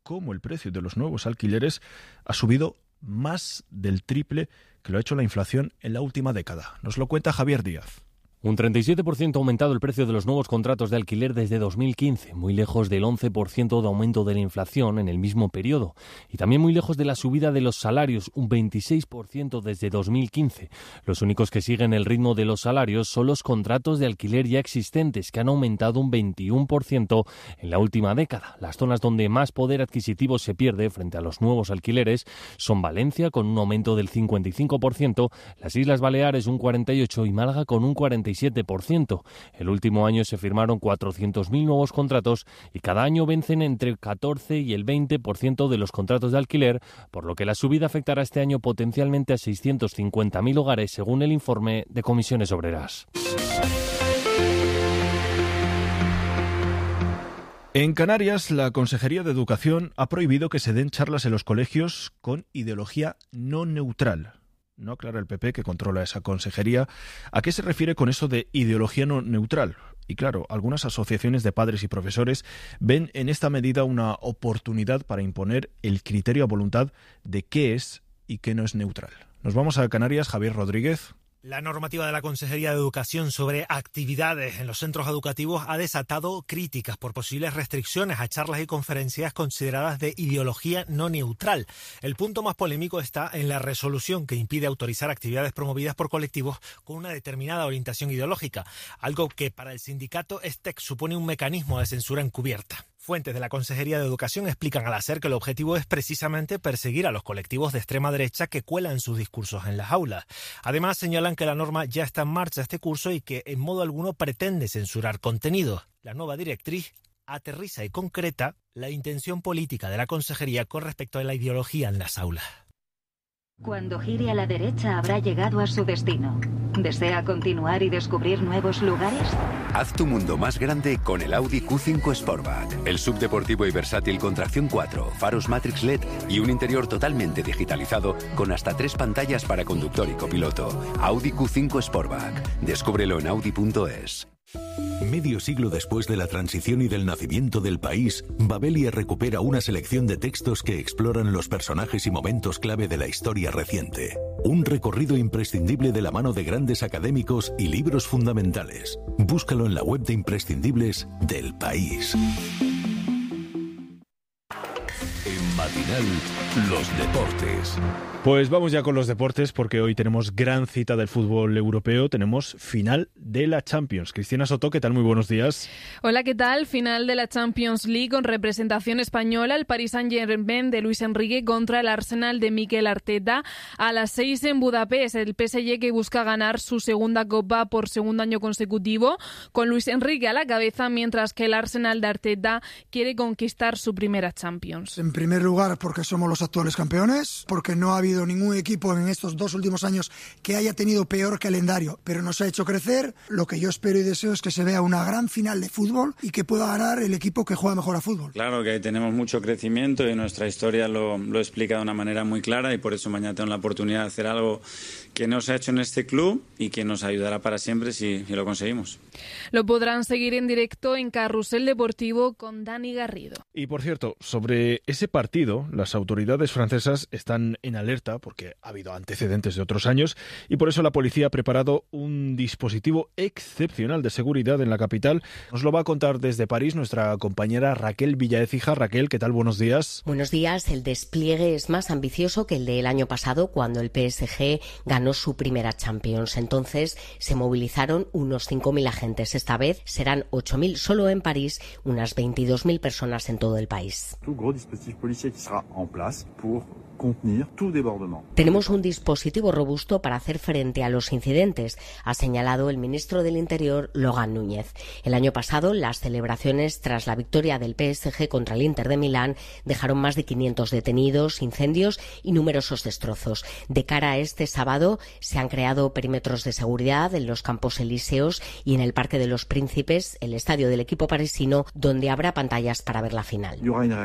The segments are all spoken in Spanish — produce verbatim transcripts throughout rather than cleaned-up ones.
cómo el precio de los nuevos alquileres ha subido más del triple que lo ha hecho la inflación en la última década. Nos lo cuenta Javier Díaz. Un treinta y siete por ciento ha aumentado el precio de los nuevos contratos de alquiler desde dos mil quince, muy lejos del once por ciento de aumento de la inflación en el mismo periodo. Y también muy lejos de la subida de los salarios, un veintiséis por ciento desde dos mil quince. Los únicos que siguen el ritmo de los salarios son los contratos de alquiler ya existentes, que han aumentado un veintiuno por ciento en la última década. Las zonas donde más poder adquisitivo se pierde frente a los nuevos alquileres son Valencia, con un aumento del cincuenta y cinco por ciento, las Islas Baleares un cuarenta y ocho por ciento y Málaga con un cuarenta y siete por ciento. El último año se firmaron cuatrocientos mil nuevos contratos y cada año vencen entre el catorce y el veinte por ciento de los contratos de alquiler, por lo que la subida afectará este año potencialmente a seiscientos cincuenta mil hogares, según el informe de Comisiones Obreras. En Canarias, la Consejería de Educación ha prohibido que se den charlas en los colegios con ideología no neutral. No aclara el P P, que controla esa consejería, a qué se refiere con eso de ideología no neutral. Y claro, algunas asociaciones de padres y profesores ven en esta medida una oportunidad para imponer el criterio a voluntad de qué es y qué no es neutral. Nos vamos a Canarias, Javier Rodríguez. La normativa de la Consejería de Educación sobre actividades en los centros educativos ha desatado críticas por posibles restricciones a charlas y conferencias consideradas de ideología no neutral. El punto más polémico está en la resolución que impide autorizar actividades promovidas por colectivos con una determinada orientación ideológica, algo que para el sindicato ESTEC supone un mecanismo de censura encubierta. Fuentes de la Consejería de Educación explican al hacer que el objetivo es precisamente perseguir a los colectivos de extrema derecha que cuelan sus discursos en las aulas. Además, señalan que la norma ya está en marcha este curso y que en modo alguno pretende censurar contenidos. La nueva directriz aterriza y concreta la intención política de la Consejería con respecto a la ideología en las aulas. Cuando gire a la derecha habrá llegado a su destino. ¿Desea continuar y descubrir nuevos lugares? Haz tu mundo más grande con el Audi Q cinco Sportback. El subdeportivo y versátil con tracción cuatro, faros Matrix L E D y un interior totalmente digitalizado con hasta tres pantallas para conductor y copiloto. Audi Q cinco Sportback. Descúbrelo en audi punto es. Medio siglo después de la transición y del nacimiento del país, Babelia recupera una selección de textos que exploran los personajes y momentos clave de la historia reciente. Un recorrido imprescindible de la mano de grandes académicos y libros fundamentales. Búscalo en la web de imprescindibles del País. En Matinal, los deportes. Pues vamos ya con los deportes, porque hoy tenemos gran cita del fútbol europeo. Tenemos final de la Champions. Cristina Soto, ¿qué tal? Muy buenos días. Hola, ¿qué tal? Final de la Champions League con representación española. El Paris Saint-Germain de Luis Enrique contra el Arsenal de Mikel Arteta. A las seis en Budapest, el P S G, que busca ganar su segunda Copa por segundo año consecutivo, con Luis Enrique a la cabeza, mientras que el Arsenal de Arteta quiere conquistar su primera Champions. En primer lugar, porque somos los actuales campeones, porque no ha habido ningún equipo en estos dos últimos años que haya tenido peor calendario, pero nos ha hecho crecer. Lo que yo espero y deseo es que se vea una gran final de fútbol y que pueda ganar el equipo que juega mejor a fútbol. Claro que tenemos mucho crecimiento y nuestra historia lo, lo explica de una manera muy clara, y por eso mañana tengo la oportunidad de hacer algo que no se ha hecho en este club y que nos ayudará para siempre si, si lo conseguimos. Lo podrán seguir en directo en Carrusel Deportivo con Dani Garrido. Y por cierto, sobre ese partido, las autoridades francesas están en alerta porque ha habido antecedentes de otros años y por eso la policía ha preparado un dispositivo excepcional de seguridad en la capital. Nos lo va a contar desde París nuestra compañera Raquel Villaécija. Raquel, ¿qué tal? Buenos días. Buenos días. El despliegue es más ambicioso que el del año pasado, cuando el P S G ganó su primera Champions. Entonces se movilizaron unos cinco mil agentes. Esta vez serán ocho mil solo en París, unas veintidós mil personas en todo el país. Tenemos un dispositivo robusto para hacer frente a los incidentes, ha señalado el ministro del Interior, Logan Núñez. El año pasado, las celebraciones tras la victoria del P S G contra el Inter de Milán dejaron más de quinientos detenidos, incendios y numerosos destrozos. De cara a este sábado, se han creado perímetros de seguridad en los Campos Elíseos y en el Parque de los Príncipes, el estadio del equipo parisino, donde habrá pantallas para ver la final.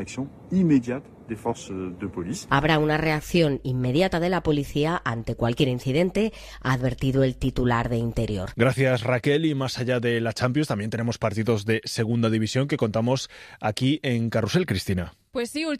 Habrá una reacción inmediata de la policía ante cualquier incidente, ha advertido el titular de Interior. Gracias, Raquel. Y más allá de la Champions, también tenemos partidos de Segunda División que contamos aquí en Carrusel, Cristina. Pues sí,